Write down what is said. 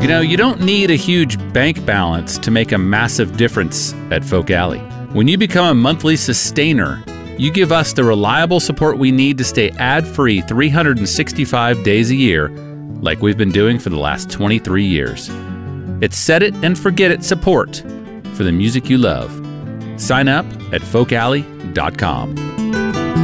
You don't need a huge bank balance to make a massive difference at Folk Alley. When you become a monthly sustainer, you give us the reliable support we need to stay ad-free 365 days a year, like we've been doing for the last 23 years. It's set it and forget it support for the music you love. Sign up at folkalley.com.